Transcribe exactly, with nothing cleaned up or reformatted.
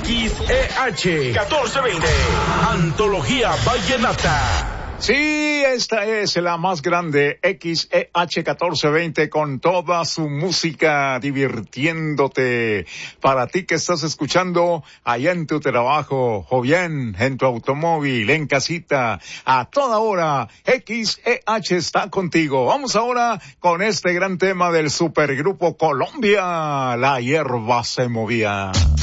X E H catorce veinte, Antología Vallenata. Sí, esta es la más grande, X E H catorce veinte, con toda su música, divirtiéndote. Para ti que estás escuchando allá en tu trabajo, o bien en tu automóvil, en casita, a toda hora, X E H está contigo. Vamos ahora con este gran tema del supergrupo Colombia, La Hierba se movía.